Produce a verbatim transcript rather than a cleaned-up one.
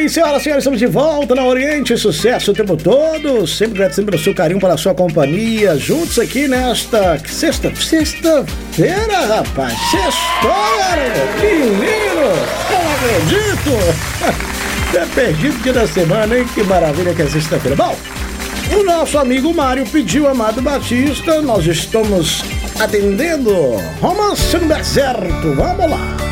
bem, senhoras e senhores, estamos de volta na Oriente, sucesso o tempo todo, sempre agradecendo pelo seu carinho, pela sua companhia, juntos aqui nesta sexta, sexta-feira, rapaz, sextou, garoto, que lindo, eu não acredito, é perdido dia da semana, hein, que maravilha que é sexta-feira. Bom, o nosso amigo Mário pediu Amado Batista, nós estamos atendendo Romance no Deserto, vamos lá.